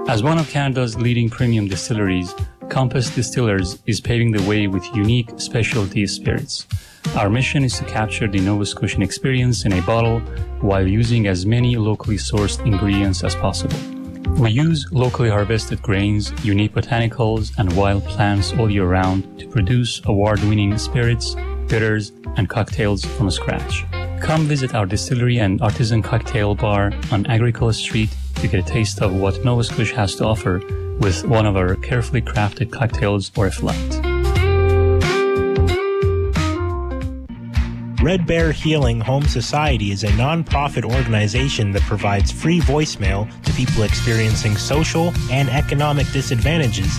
As one of Canada's leading premium distilleries, Compass Distillers is paving the way with unique specialty spirits. Our mission is to capture the Nova Scotian experience in a bottle while using as many locally sourced ingredients as possible. We use locally harvested grains, unique botanicals, and wild plants all year round to produce award-winning spirits, bitters, and cocktails from scratch. Come visit our distillery and artisan cocktail bar on Agricola Street to get a taste of what Nova Scotia has to offer with one of our carefully crafted cocktails or a flight. Red Bear Healing Home Society is a non-profit organization that provides free voicemail to people experiencing social and economic disadvantages